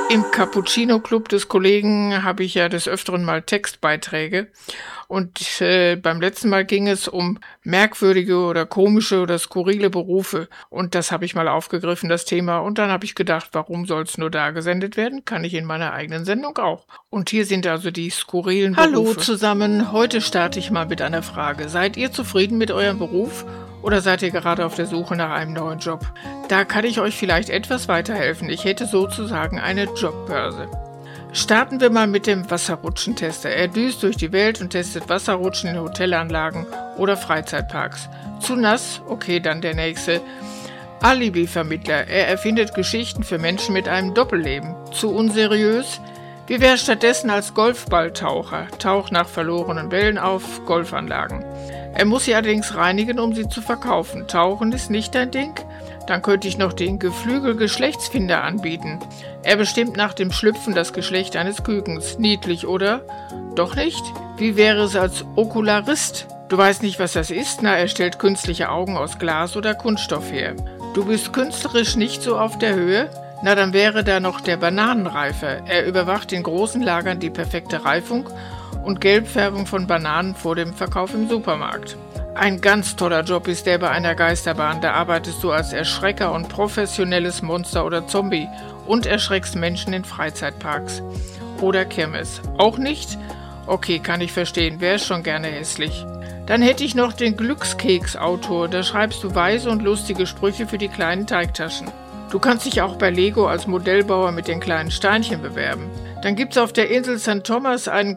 Im Cappuccino Club des Kollegen habe ich ja des Öfteren mal Textbeiträge und beim letzten Mal ging es um merkwürdige oder komische oder skurrile Berufe und das habe ich mal aufgegriffen, das Thema, und dann habe ich gedacht, warum soll es nur da gesendet werden? Kann ich in meiner eigenen Sendung auch. Und hier sind also die skurrilen Berufe. Hallo zusammen, heute starte ich mal mit einer Frage. Seid ihr zufrieden mit eurem Beruf? Oder seid ihr gerade auf der Suche nach einem neuen Job? Da kann ich euch vielleicht etwas weiterhelfen. Ich hätte sozusagen eine Jobbörse. Starten wir mal mit dem Wasserrutschentester. Er düst durch die Welt und testet Wasserrutschen in Hotelanlagen oder Freizeitparks. Zu nass? Okay, dann der nächste. Alibi-Vermittler. Er erfindet Geschichten für Menschen mit einem Doppelleben. Zu unseriös? Wie wäre stattdessen als Golfballtaucher? Taucht nach verlorenen Bällen auf Golfanlagen. Er muss sie allerdings reinigen, um sie zu verkaufen. Tauchen ist nicht dein Ding? Dann könnte ich noch den Geflügel-Geschlechtsfinder anbieten. Er bestimmt nach dem Schlüpfen das Geschlecht eines Kükens. Niedlich, oder? Doch nicht? Wie wäre es als Okularist? Du weißt nicht, was das ist? Na, er stellt künstliche Augen aus Glas oder Kunststoff her. Du bist künstlerisch nicht so auf der Höhe? Na, dann wäre da noch der Bananenreifer. Er überwacht in großen Lagern die perfekte Reifung und Gelbfärbung von Bananen vor dem Verkauf im Supermarkt. Ein ganz toller Job ist der bei einer Geisterbahn. Da arbeitest du als Erschrecker und professionelles Monster oder Zombie und erschreckst Menschen in Freizeitparks oder Kirmes. Auch nicht? Okay, kann ich verstehen. Wäre schon gerne hässlich. Dann hätte ich noch den Glückskeks-Autor. Da schreibst du weise und lustige Sprüche für die kleinen Teigtaschen. Du kannst dich auch bei Lego als Modellbauer mit den kleinen Steinchen bewerben. Dann gibt's auf der Insel St. Thomas einen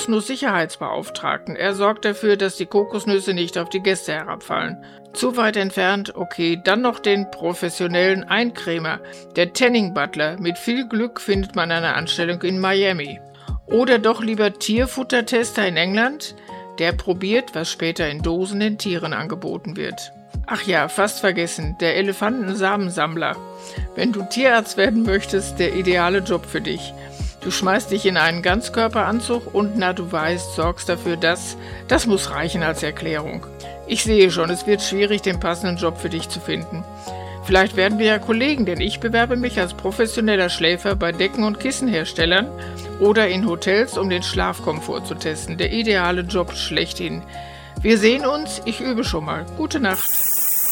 Kokosnuss-Sicherheitsbeauftragten. Er sorgt dafür, dass die Kokosnüsse nicht auf die Gäste herabfallen. Zu weit entfernt? Okay, dann noch den professionellen Eincremer, der Tanning Butler. Mit viel Glück findet man eine Anstellung in Miami. Oder doch lieber Tierfuttertester in England? Der probiert, was später in Dosen den Tieren angeboten wird. Ach ja, fast vergessen, der Elefantensamensammler. Wenn du Tierarzt werden möchtest, der ideale Job für dich. Du schmeißt dich in einen Ganzkörperanzug und, na du weißt, sorgst dafür, das muss reichen als Erklärung. Ich sehe schon, es wird schwierig, den passenden Job für dich zu finden. Vielleicht werden wir ja Kollegen, denn ich bewerbe mich als professioneller Schläfer bei Decken- und Kissenherstellern oder in Hotels, um den Schlafkomfort zu testen. Der ideale Job schlechthin. Wir sehen uns, ich übe schon mal. Gute Nacht.